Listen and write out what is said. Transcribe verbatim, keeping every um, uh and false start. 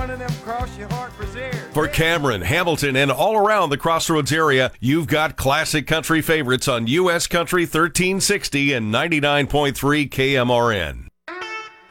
one of them cross your heart braziers. For Cameron, Hamilton, and all around the Crossroads area, you've got classic country favorites on U S Country thirteen sixty and ninety-nine point three K M R N.